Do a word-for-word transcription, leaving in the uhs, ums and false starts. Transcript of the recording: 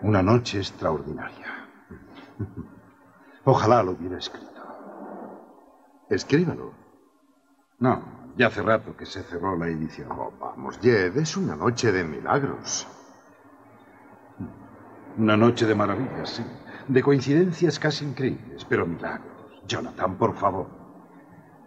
Una noche extraordinaria. Ojalá lo hubiera escrito. Escríbalo. No, ya hace rato que se cerró la edición. Oh, vamos, Jed, es una noche de milagros. Una noche de maravillas, sí. De coincidencias casi increíbles, pero milagros. Jonathan, por favor.